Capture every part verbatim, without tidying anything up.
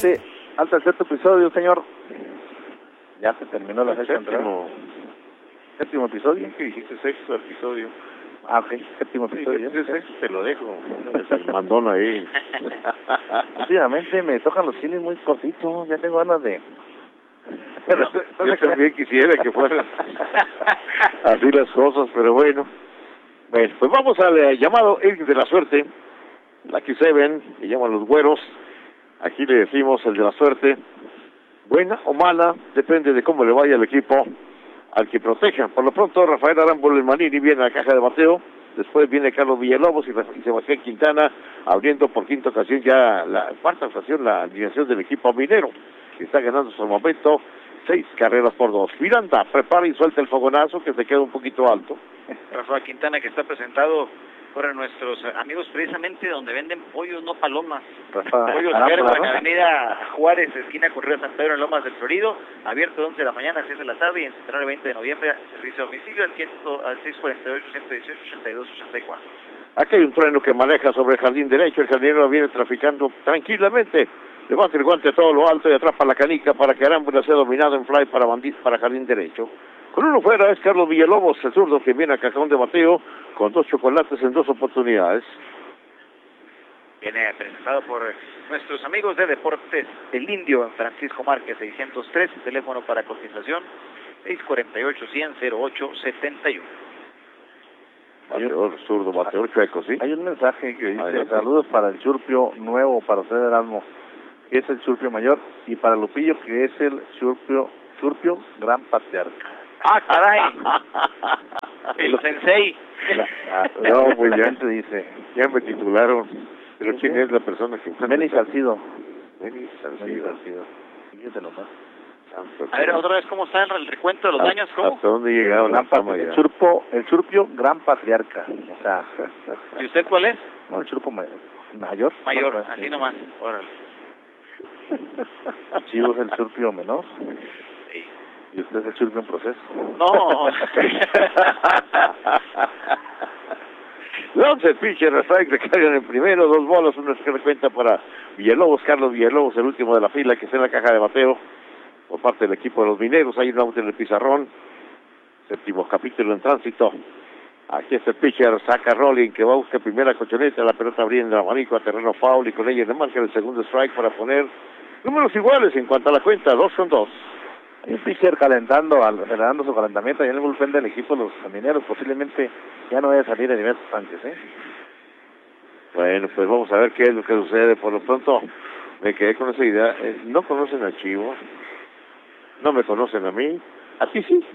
Adelante, hasta el sexto episodio, señor. Ya se terminó la sexta séptimo. Séptimo episodio. ¿Qué dijiste? Sexto episodio. Ah, ok, séptimo episodio. Sí, sexto te lo dejo. El mandón ahí. Últimamente me tocan los chiles muy cortitos, ya tengo ganas de... Pero, yo también quisiera que fueran así las cosas, pero bueno. Bueno, pues vamos al eh, llamado el de la suerte. Lucky Seven, que llaman los güeros. Aquí le decimos el de la suerte. Buena o mala, depende de cómo le vaya al equipo al que proteja. Por lo pronto, Rafael Arámbolo Manini viene a la caja de bateo. Después viene Carlos Villalobos y Sebastián Quintana, abriendo por quinta ocasión, ya la cuarta ocasión, la alineación del equipo minero, que está ganando hasta el momento seis carreras por dos. Miranda prepara y suelta el fogonazo, que se queda un poquito alto. Rafael Quintana, que está presentado por nuestros amigos precisamente donde venden pollos, no palomas. Rafa, Pollos Verbo en Avenida Juárez, esquina con Río San Pedro, en Lomas del Florido, abierto de once de la mañana a seis de la tarde y en Central el veinte de noviembre, servicio a domicilio al, al seis cuatro ocho, ciento dieciocho, ochenta y dos ochenta y cuatro. Aquí hay un trueno que maneja sobre el jardín derecho, el jardinero viene traficando tranquilamente, levanta el guante a todo lo alto y atrapa la canica para que Arámbula sea dominado en fly para bandiz, para jardín derecho. Con uno fuera es Carlos Villalobos, el zurdo que viene a cajón de bateo con dos chocolates en dos oportunidades. Viene presentado por nuestros amigos de Deportes El Indio en Francisco Márquez seiscientos tres, teléfono para cotización seis cuatro ocho, cien, cero ocho setenta y uno. Bateador zurdo, bateador chueco, ¿sí? Hay un mensaje que dice, Adelante. saludos para el Churpio nuevo, para usted Erasmo, que es el Churpio mayor, y para Lupillo, que es el Churpio, Churpio gran patriarca. ¡Ah, caray! El sensei. La, la, No, pues la ya. gente dice, Ya me titularon. Pero ¿quién es la persona que... Benny Salcido. Benny Benny Salcido. Salcido. Fíjese nomás. A ver, otra vez, ¿cómo está el recuento de los daños? ¿Cómo? ¿Hasta dónde llegaron la Gran pat- fama el, ya? Churpo, el Churpio gran patriarca. O sea, ¿Y usted cuál es? no, el Churpo ma- mayor. Mayor, No, pues, así sí. nomás. Órale. Chivo es el Churpio menor. Sí. Y usted es el Churpio en proceso. No. Lance pitcher, strike, recargan en primero, dos bolas, una que cuenta para Villalobos, Carlos Villalobos, el último de la fila que está en la caja de bateo por parte del equipo de los mineros. Hay un out en el pizarrón, séptimo capítulo en tránsito. Aquí está el pitcher, saca Rolling, que va a buscar primera colchoneta, la pelota abriendo el abanico a terreno foul y con ella le marca el segundo strike para poner números iguales en cuanto a la cuenta, dos son dos. Hay un pitcher calentando, al- acelerando su calentamiento allá en el bullpen del equipo de los mineros. Posiblemente ya no vaya a salir a nivel Sánchez, ¿eh? Bueno, pues vamos a ver qué es lo que sucede. Por lo pronto me quedé con esa idea. Eh, no conocen a Chivo, no me conocen a mí, a ti sí.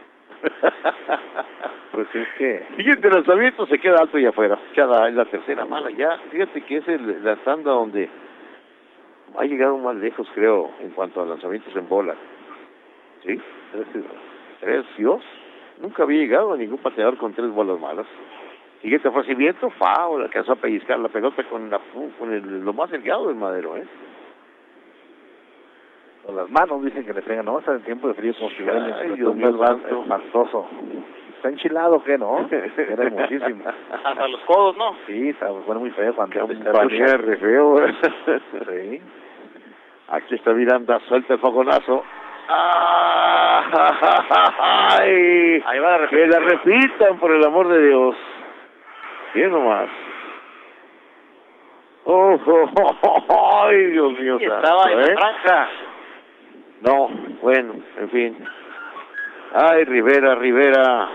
Pues es que... Siguiente lanzamiento, se queda alto y afuera. Cada es la tercera mala ya. Fíjate que es el, la tanda donde ha llegado más lejos, creo, en cuanto a lanzamientos en bola. ¿Sí? Tres, tres Dios. Nunca había llegado a ningún pateador con tres bolas malas. Siguiente ofrecimiento, foul, alcanzó a pellizcar la pelota con, la, con el, lo más delgado del madero, ¿eh? Con las manos dicen que le pegan, no, está en tiempo de frío como si fuera Ay, el Dios mío santo. espantoso. ¿Está enchilado qué, no? Era muchísimo. Hasta los codos, ¿no? Sí, está, fue muy feo cuando... Un pañal re feo, ¿eh? Sí. Aquí está Miranda, suelta el fogonazo. ¡Ay! Ahí va la Que la repitan, por el amor de Dios. Bien nomás. ¡Oh, oh, oh, oh! ¡Ay, Dios mío! Y santo, estaba en la ¿eh? franja. No, bueno, en fin. ¡Ay, Rivera, Rivera!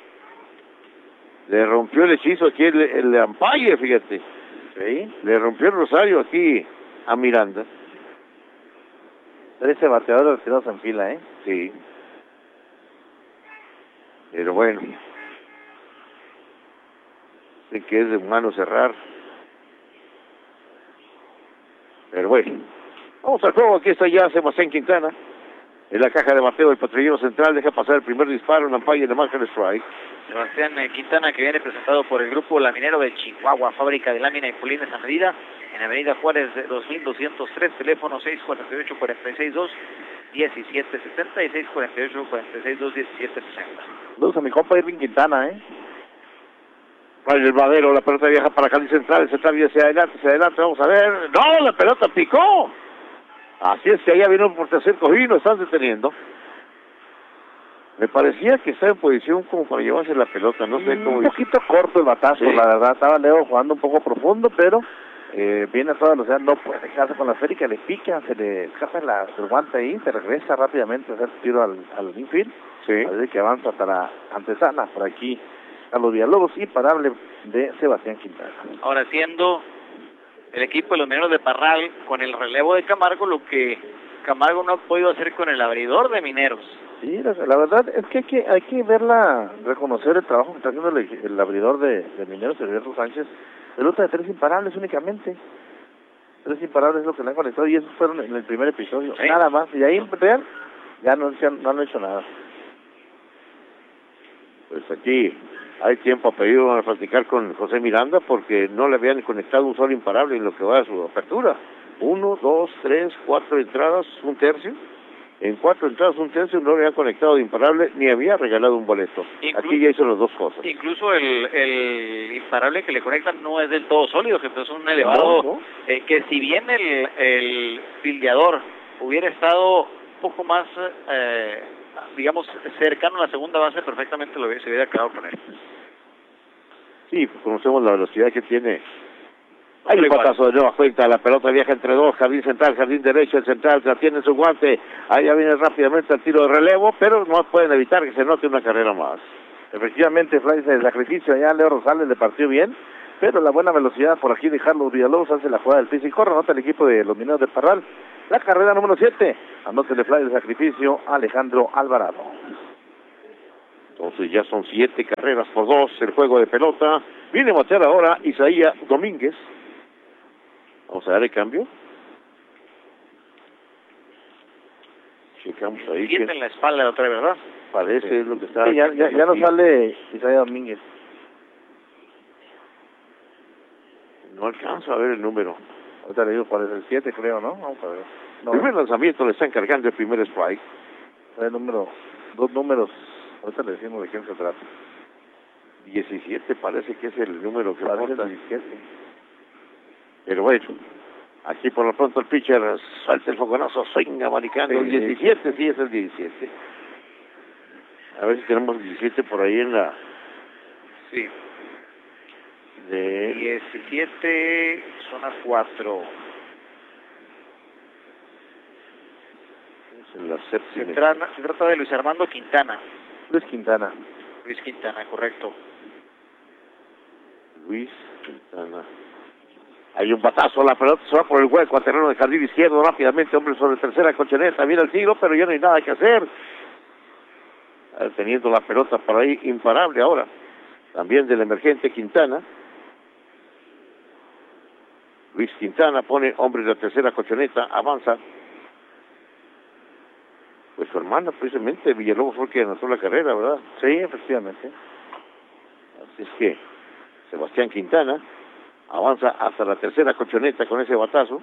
Le rompió el hechizo aquí el, el Ampalle, fíjate. Sí. Le rompió el rosario aquí a Miranda. trece bateadores retirados en fila, ¿eh? Sí. Pero bueno. Sé que es de humano cerrar. Pero bueno. Vamos al juego. Aquí está ya Sebastián Quintana. En la caja de bateo del patrullero central. Deja pasar el primer disparo. En la Ampalle le marca el strike. Sebastián eh, Quintana, que viene presentado por el grupo Laminero de Chihuahua, fábrica de lámina y polines a medida, en Avenida Juárez dos mil doscientos tres, teléfono seis cuatro ocho, cuatro seis dos, uno siete siete y seis cuatro ocho, cuatro seis dos, uno siete seis cero. Saludos a mi compa Irving Quintana, ¿eh? Vaya el madero, la pelota viaja para Cali Central, el central viene hacia adelante, hacia adelante, vamos a ver. ¡No, la pelota picó! Así es que allá vino por tercer cojín, lo están deteniendo. Me parecía que estaba en posición como para llevarse la pelota, no sé cómo. Un poquito corto el batazo, sí. La verdad, estaba Leo jugando un poco profundo, pero eh, viene a toda velocidad, no puede quedarse con la esférica, le pica, se le escapa la, el guante ahí, se regresa rápidamente a hacer tiro al, al infield, sí. Así que avanza hasta la antesana, por aquí Carlos Villalobos, imparable de Sebastián Quintana. Ahora siendo el equipo de los Mineros de Parral con el relevo de Camargo, lo que Camargo no ha podido hacer con el abridor de Mineros. Sí, la, la verdad es que hay que, hay que verla, reconocer el trabajo que está haciendo el, el abridor de, de Mineros, Heriberto Sánchez. Pelota de tres imparables únicamente. Tres imparables es lo que le han conectado y esos fueron en el primer episodio. ¿Sí? Nada más. Y ahí en real ya no, ya no han hecho nada. Pues aquí hay tiempo pedido a platicar con José Miranda porque no le habían conectado un solo imparable en lo que va a su apertura. Uno, dos, tres, cuatro entradas, un tercio. En cuatro entradas, un tercio, no le habían conectado de imparable ni había regalado un boleto. Inclu Aquí ya hizo las dos cosas. Incluso el, el imparable que le conectan no es del todo sólido, que es un elevado, no, no. Eh, que si bien el, el fildeador hubiera estado un poco más, eh, digamos, cercano a la segunda base, perfectamente lo hubiera, se hubiera quedado con él. Sí, pues conocemos la velocidad que tiene. Hay un patazo de nueva cuenta, la pelota viaja entre dos, jardín central, jardín derecho, el central ya tiene su guante, ahí ya viene rápidamente el tiro de relevo, pero no pueden evitar que se note una carrera más. Efectivamente, fly de sacrificio, allá Leo Rosales le partió bien, pero la buena velocidad por aquí de Carlos Villalobos hace la jugada del piso y corre, anota el equipo de los Mineros de Parral, la carrera número siete, anota el fly de sacrificio Alejandro Alvarado. Entonces ya son siete carreras por dos, el juego de pelota, viene a batear ahora Isaías Domínguez. Vamos a dar el cambio. Checamos ahí. Siente que en la espalda la otra vez, ¿verdad? Parece, sí. Es lo que está. Sí, ya, ya, ya no sale Isaías Domínguez. No alcanzo a ver el número. Ahorita le digo cuál es el siete, creo, ¿no? Vamos a ver. No, el primer lanzamiento le está encargando el primer strike. El número, dos números. Ahorita le decimos de quién se trata. diecisiete parece que es el número que aporta. diecisiete. Pero bueno, aquí por lo pronto el pitcher suelta el fogonazo, swing americano, sí, diecisiete, sí es el diecisiete. A ver si tenemos diecisiete por ahí en la... Sí. De... diecisiete, zona cuatro. Es en la séptima. Se, tra se trata de Luis Armando Quintana. Luis Quintana. Luis Quintana, correcto. Luis Quintana. Hay un batazo, la pelota se va por el hueco al terreno de jardín izquierdo rápidamente, hombre sobre tercera colchoneta, viene el tiro, pero ya no hay nada que hacer. Teniendo la pelota por ahí, imparable ahora. También del emergente Quintana. Luis Quintana pone hombre de la tercera colchoneta, avanza. Pues su hermana, precisamente, Villalobos fue el que anotó la carrera, ¿verdad? Sí, efectivamente. Así es que Sebastián Quintana avanza hasta la tercera colchoneta con ese batazo.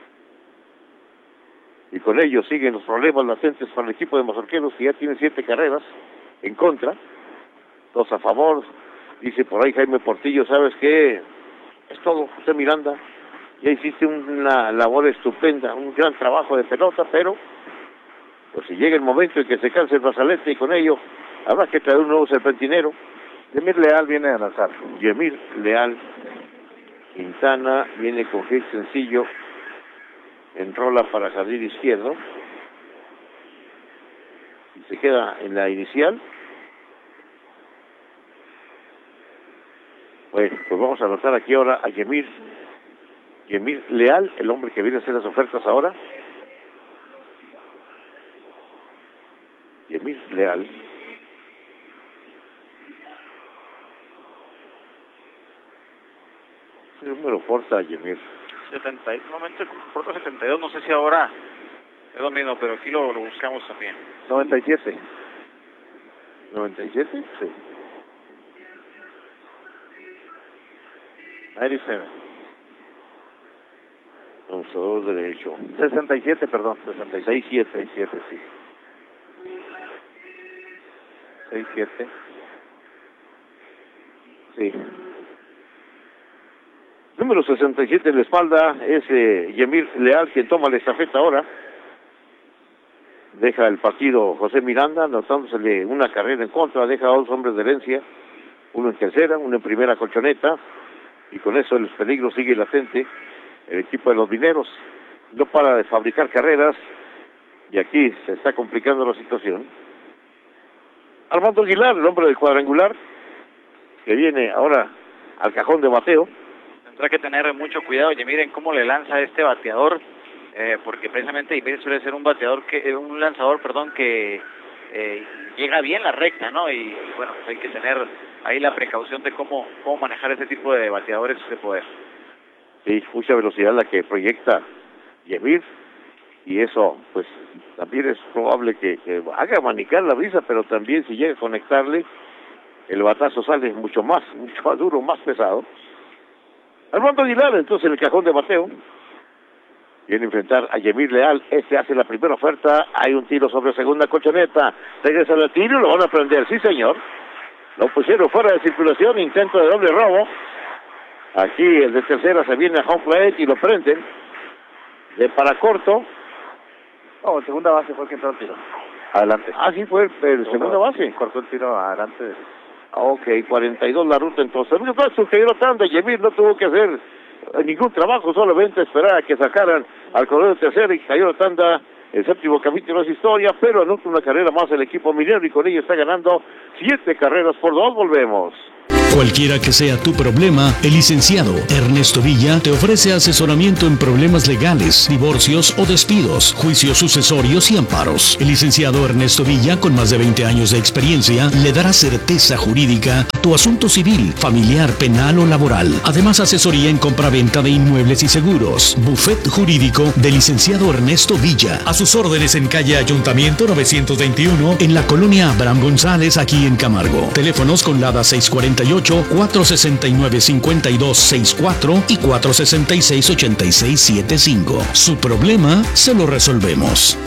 Y con ello siguen los problemas latentes para el equipo de Mazorqueros, que ya tiene siete carreras en contra, dos a favor. Dice por ahí Jaime Portillo, ¿sabes qué? Es todo, José Miranda. Ya hiciste una labor estupenda, un gran trabajo de pelota, pero pues si llega el momento en que se canse el brazalete y con ello habrá que traer un nuevo serpentinero. Yemir Leal viene a lanzar. Yemir Leal. Quintana viene con hit sencillo, enrola para jardín izquierdo y se queda en la inicial. Bueno, pues vamos a anotar aquí ahora a Yemir, Yemir Leal, el hombre que viene a hacer las ofertas ahora. Yemir Leal. ¿Qué número porta Yemir? setenta, momento porta setenta y dos, no sé si ahora es lo mismo, pero aquí lo, lo buscamos también. noventa y siete. ¿noventa y siete? Sí. noventa y siete. Lanzador derecho. sesenta y siete, perdón. sesenta y seis, siete. seis siete, sí. seis siete. Sí. Número sesenta y siete en la espalda es eh, Yemir Leal, quien toma la estafeta ahora. Deja el partido José Miranda, anotándosele una carrera en contra, deja a dos hombres de herencia, uno en tercera, uno en primera colchoneta, y con eso el peligro sigue latente. El equipo de los mineros no para de fabricar carreras, y aquí se está complicando la situación. Armando Aguilar, el hombre del cuadrangular, que viene ahora al cajón de bateo. Tendrá que tener mucho cuidado, y miren cómo le lanza este bateador, eh, porque precisamente Yemir suele ser un bateador, que un lanzador, perdón, que eh, llega bien la recta, ¿no? Y, y bueno, hay que tener ahí la precaución de cómo, cómo manejar ese tipo de bateadores de poder. Sí, mucha velocidad la que proyecta Yemir, y eso, pues, también es probable que, que haga manicar la brisa, pero también si llega a conectarle, el batazo sale mucho más, mucho más duro, más pesado. Armando Aguilar, entonces, en el cajón de bateo, viene a enfrentar a Yemir Leal. Este hace la primera oferta, hay un tiro sobre segunda colchoneta, regresa al tiro, lo van a prender, sí señor. Lo pusieron fuera de circulación, intento de doble robo. Aquí el de tercera se viene a home plate y lo prenden. De para corto. Oh, el segunda base fue el que entró el tiro. Adelante. Ah, sí, fue el, el segunda base. Cortó el tiro adelante. Ok, cuarenta y dos la ruta entonces. Lo que sucedió tanda, Yemir no tuvo que hacer ningún trabajo, solamente esperar a que sacaran al corredor de tercera y cayó la tanda. El séptimo capítulo es historia, pero anota una carrera más el equipo minero y con ello está ganando siete carreras por dos. Volvemos. Cualquiera que sea tu problema, el licenciado Ernesto Villa te ofrece asesoramiento en problemas legales, divorcios o despidos, juicios sucesorios y amparos. El licenciado Ernesto Villa, con más de veinte años de experiencia, le dará certeza jurídica a tu asunto civil, familiar, penal o laboral. Además, asesoría en compraventa de inmuebles y seguros. Buffet jurídico del licenciado Ernesto Villa. A sus órdenes en calle Ayuntamiento novecientos veintiuno, en la colonia Abraham González, aquí en Camargo. Teléfonos con LADA seis cuarenta y ocho, cuatro sesenta y nueve, cincuenta y dos sesenta y cuatro y cuatro sesenta y seis, ochenta y seis setenta y cinco. Su problema se lo resolvemos.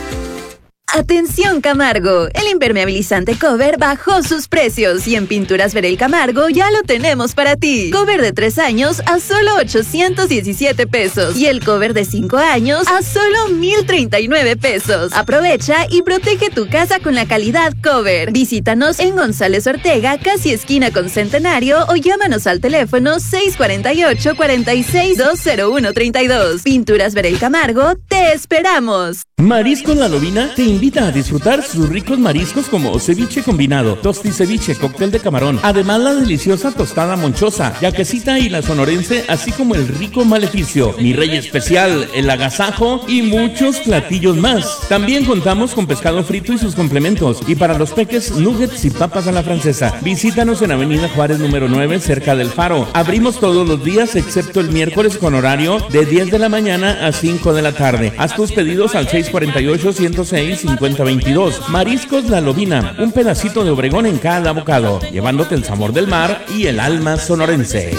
Atención Camargo, el impermeabilizante Cover bajó sus precios y en Pinturas Verel Camargo ya lo tenemos para ti. Cover de tres años a solo ochocientos diecisiete pesos y el cover de cinco años a solo mil treinta y nueve pesos. Aprovecha y protege tu casa con la calidad Cover. Visítanos en González Ortega, casi esquina con Centenario, o llámanos al teléfono seis cuarenta y ocho, cuarenta y seis, dos cero uno treinta y dos. Pinturas Verel Camargo, te esperamos. Mariscos La Lobina te invita a disfrutar sus ricos mariscos como ceviche combinado, tosti ceviche, cóctel de camarón, además la deliciosa tostada monchosa, yaquecita y la sonorense, así como el rico maleficio, mi rey especial, el agasajo y muchos platillos más. También contamos con pescado frito y sus complementos, y para los peques, nuggets y papas a la francesa. Visítanos en Avenida Juárez número nueve, cerca del Faro. Abrimos todos los días excepto el miércoles con horario de diez de la mañana a cinco de la tarde. Haz tus pedidos al seis cuarenta y ocho, ciento seis, cincuenta veintidós. Mariscos La Lobina, un pedacito de Obregón en cada bocado, llevándote el sabor del mar y el alma sonorense.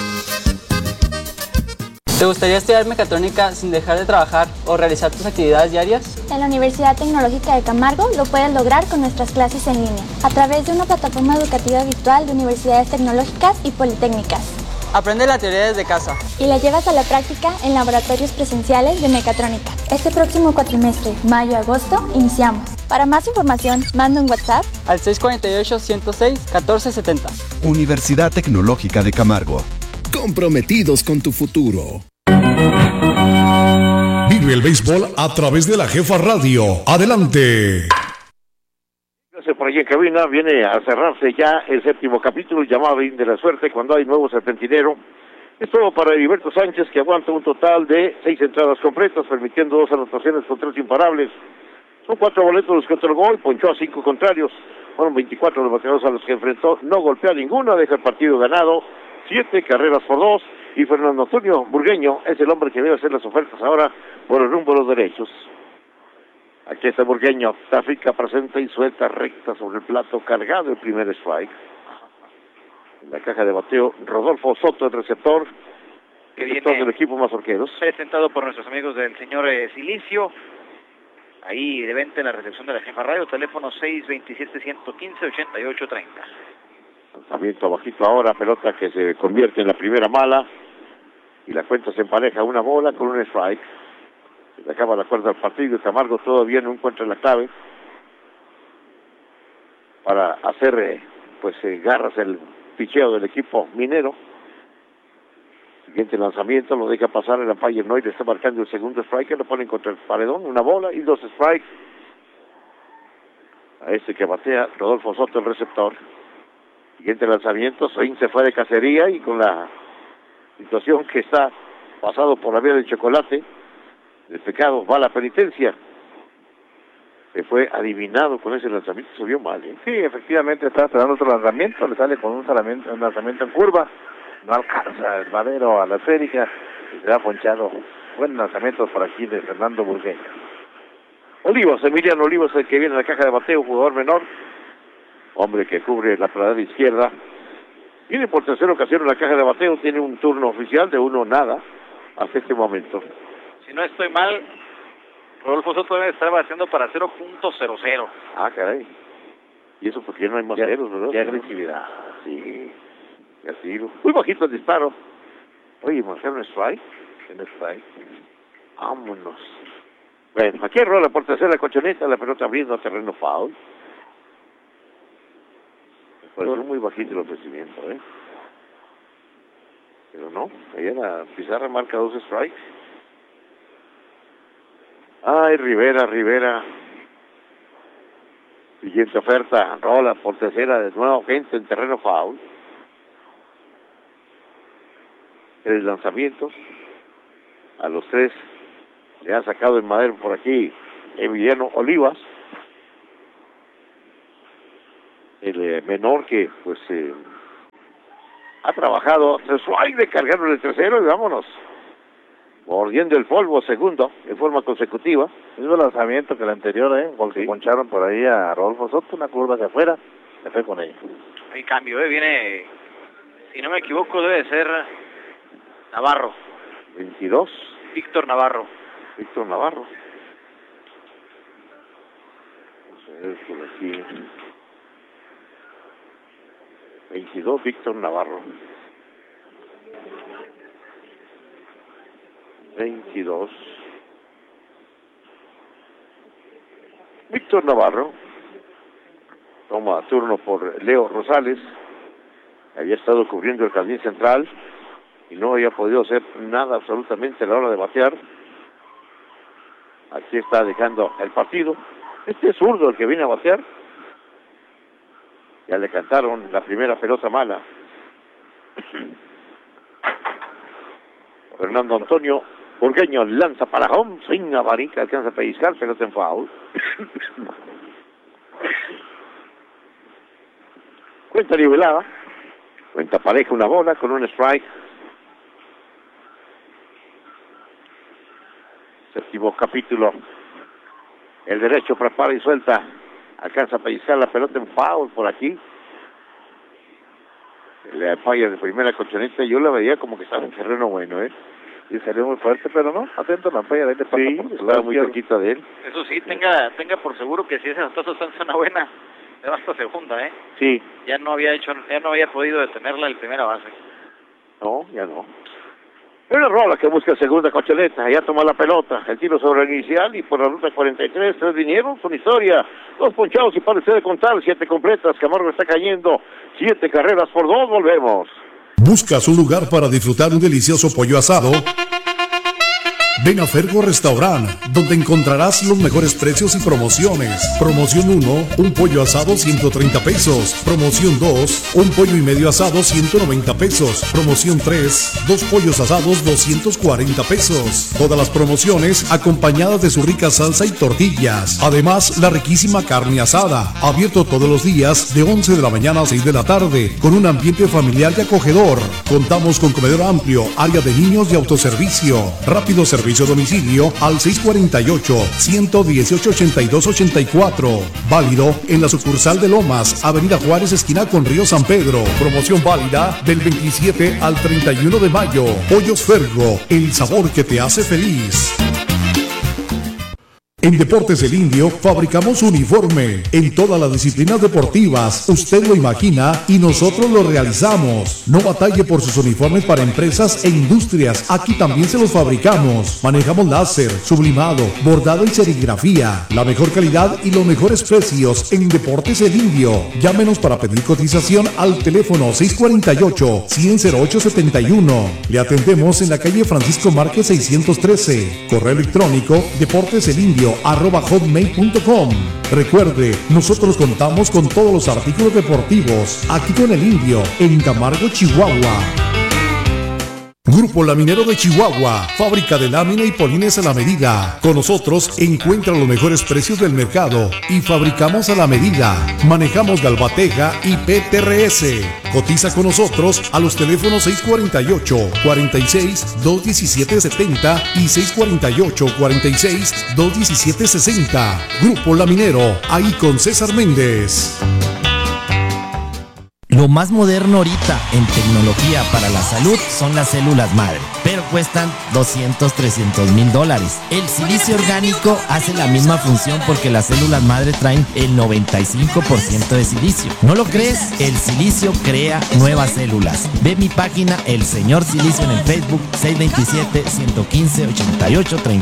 ¿Te gustaría estudiar mecatrónica sin dejar de trabajar o realizar tus actividades diarias? En la Universidad Tecnológica de Camargo lo puedes lograr con nuestras clases en línea, a través de una plataforma educativa virtual de universidades tecnológicas y politécnicas. Aprende la teoría desde casa y la llevas a la práctica en laboratorios presenciales de mecatrónica. Este próximo cuatrimestre, mayo-agosto, iniciamos. Para más información, manda un WhatsApp al seis cuarenta y ocho, ciento seis, catorce setenta. Universidad Tecnológica de Camargo. Comprometidos con tu futuro. Vive el béisbol a través de la Jefa Radio. Adelante. Por allí en cabina viene a cerrarse ya el séptimo capítulo llamado Inning de la Suerte, cuando hay nuevo serpentinero. Es todo para Heriberto Sánchez, que aguanta un total de seis entradas completas, permitiendo dos anotaciones con tres imparables. Son cuatro boletos los que otorgó y ponchó a cinco contrarios. Fueron veinticuatro los bateadores a los que enfrentó, no golpea a ninguno, deja el partido ganado, siete carreras por dos, y Fernando Antonio Burgueño es el hombre que debe hacer las ofertas ahora por el rumbo de los derechos. Aquí está Burgueño, Tafica presenta y suelta recta sobre el plato, cargado el primer strike. En la caja de bateo, Rodolfo Soto, el receptor, que receptor viene del equipo Mazorqueros. Presentado por nuestros amigos del señor eh, Silicio. Ahí de venta en la recepción de la Jefa Radio, teléfono seis veintisiete, ciento quince, ochenta y ocho treinta. Lanzamiento bajito ahora, pelota que se convierte en la primera mala. y la cuenta se empareja una bola con un strike. Se acaba la cuarta del partido y Camargo todavía no encuentra la clave para hacer eh, pues eh, garras el picheo del equipo minero. Siguiente lanzamiento, lo deja pasar, el umpire Noy le está marcando el segundo strike, lo ponen contra el paredón, una bola y dos strikes. A este que batea Rodolfo Soto, el receptor. Siguiente lanzamiento, Swing se fue de cacería y con la situación que está pasado por la vía del chocolate, el pecado va a la penitencia. Se fue adivinado con ese lanzamiento, se vio mal, ¿eh? Sí, efectivamente está esperando otro lanzamiento, le sale con un lanzamiento, un lanzamiento en curva, no alcanza el madero a la esférica y se ha ponchado. Buen lanzamiento por aquí de Fernando Burgueño. Olivas, Emiliano Olivas, el que viene a la caja de bateo, jugador menor, hombre que cubre la pradera izquierda. Viene por tercera ocasión en la caja de bateo, tiene un turno oficial de uno nada hasta este momento. Si no estoy mal, Rodolfo Soto debe estar bateando para cero punto cero cero. Ah, caray. Y eso porque no hay más ya, ceros, ¿verdad? Qué agresividad. Sí, qué tiro. Muy bajito el disparo. Oye, marcaron un strike. En strike. Vámonos. Bueno, aquí rola por tercera colchoneta, la pelota abriendo a terreno foul. Me pareció muy bajito el ofrecimiento, ¿eh? Pero no, ahí la pizarra marca dos strikes. Ay, Rivera, Rivera. Siguiente oferta, rola por tercera, de nuevo gente en terreno foul. Tres lanzamientos. A los tres le ha sacado el madero por aquí Emiliano Olivas. El eh, menor que, pues, eh, ha trabajado suave de cargarlo en el tercero y vámonos. Mordiendo el polvo, segundo, en forma consecutiva. Mismo lanzamiento que el anterior, ¿eh? Porque sí. Poncharon por ahí a Rodolfo Soto, una curva hacia afuera, se fue con ella. Hay cambio, ¿eh? Viene, si no me equivoco, debe ser Navarro. veintidós. Víctor Navarro. Víctor Navarro. Vamos a ver por aquí. veintidós, Víctor Navarro. veintidós. Víctor Navarro toma turno por Leo Rosales. Había estado cubriendo el jardín central y no había podido hacer nada absolutamente a la hora de batear. Aquí está dejando el partido. Este es zurdo el que viene a batear. Ya le cantaron la primera pelota mala. Fernando Antonio Burgueño lanza para home, swing a Barica, alcanza a pellizcar, pelota en foul. Cuenta nivelada, cuenta pareja una bola con un strike. Séptimo capítulo. El derecho prepara y suelta, alcanza a pellizcar la pelota en foul por aquí. Le falla de primera colchoneta, yo la veía como que estaba en terreno bueno, ¿eh? Y salió muy fuerte, pero no, atento a la falla de ahí de pasa. Sí, estaba muy cerquita de él. Eso sí, tenga tenga por seguro que si ese batazo está en zona buena, le va hasta segunda, ¿eh? Sí. Ya no había hecho, ya no había podido detenerla en primera base. No, ya no. Una rola que busca segunda colchoneta, ya toma la pelota, el tiro sobre el inicial y por la ruta cuarenta y tres, tres vinieron, son historia, dos ponchados y parece de contar, siete completas, Camargo está cayendo, siete carreras por dos, volvemos. ¿Buscas un lugar para disfrutar un delicioso pollo asado? Ven a Fergo Restaurant, donde encontrarás los mejores precios y promociones. Promoción uno, un pollo asado ciento treinta pesos. Promoción dos, un pollo y medio asado ciento noventa pesos. Promoción tres, dos pollos asados doscientos cuarenta pesos. Todas las promociones acompañadas de su rica salsa y tortillas. Además, la riquísima carne asada. Abierto todos los días de once de la mañana a seis de la tarde, con un ambiente familiar y acogedor. Contamos con comedor amplio, área de niños y autoservicio. Rápido servicio a domicilio al seis cuatro ocho, uno uno ocho, ocho dos ocho cuatro. Válido en la sucursal de Lomas, Avenida Juárez, esquina con Río San Pedro. Promoción válida del veintisiete al treinta y uno de mayo. Pollos Fergo, el sabor que te hace feliz. En Deportes El Indio fabricamos uniforme en todas las disciplinas deportivas. Usted lo imagina y nosotros lo realizamos. No batalle por sus uniformes para empresas e industrias. Aquí también se los fabricamos. Manejamos láser, sublimado, bordado y serigrafía. La mejor calidad y los mejores precios en Deportes El Indio. Llámenos para pedir cotización al teléfono seis cuatro ocho, cien, cero ocho siete uno. Le atendemos en la calle Francisco Márquez seiscientos trece. Correo electrónico deporteselindio arroba hotmail punto com. Recuerde, nosotros contamos con todos los artículos deportivos aquí con El Indio en Camargo, Chihuahua. Grupo Laminero de Chihuahua, fábrica de lámina y polines a la medida. Con nosotros encuentra los mejores precios del mercado y fabricamos a la medida. Manejamos galvateja y P T R S. Cotiza con nosotros a los teléfonos seis cuatro ocho, cuarenta y seis, doscientos diecisiete setenta y seis cuatro ocho, cuarenta y seis, doscientos diecisiete sesenta. Grupo Laminero, ahí con César Méndez. Lo más moderno ahorita en tecnología para la salud son las células madre, pero cuestan doscientos, trescientos mil dólares. El silicio orgánico hace la misma función porque las células madre traen el noventa y cinco por ciento de silicio. ¿No lo crees? El silicio crea nuevas células. Ve mi página El Señor Silicio en el Facebook, seis dos siete, uno uno cinco, ocho ocho tres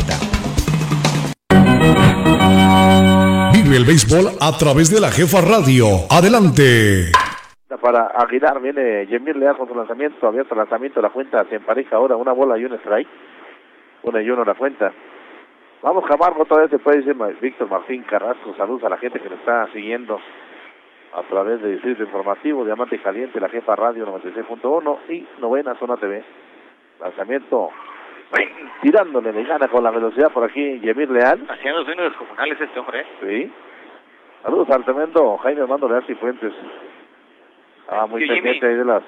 cero. Vive el béisbol a través de la Jefa Radio. Adelante. Para Aguilar viene Yemir Leal con su lanzamiento, abierto el lanzamiento, la cuenta se empareja ahora, una bola y un strike, una y uno la cuenta. Vamos Camargo, otra vez se puede decir Víctor Martín Carrasco, saludos a la gente que nos está siguiendo a través de Distrito Informativo, Diamante Caliente, la Jefa Radio noventa y seis punto uno y Novena Zona T V. Lanzamiento, tirándole, le gana con la velocidad por aquí Yemir Leal. Haciendo sueños descomunales este hombre. Sí. Saludos al tremendo Jaime Armando Leal y Fuentes. Ah, muy pendiente ahí de las